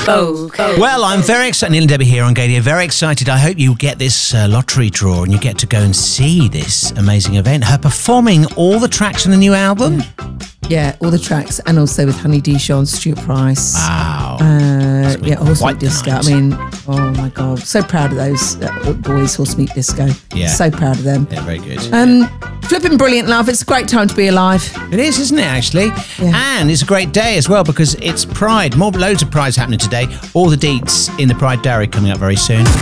Vogue. Well, I'm very excited. Neil and Debbie here on Gadio. Very excited. I hope you get this lottery draw and you get to go and see this amazing event. Her performing all the tracks from the new album. Yeah, all the tracks, and also with Honey Dijon, Stuart Price. Wow. Horsemeat Disco. night. I mean, oh my God, so proud of those boys, Horsemeat Disco. Yeah. So proud of them. Yeah, very good. Flipping brilliant, love. It's a great time to be alive. It is, isn't it, actually? Yeah. And it's a great day as well because it's Pride. Loads of Prides happening today. All the deets in the Pride Diary coming up very soon.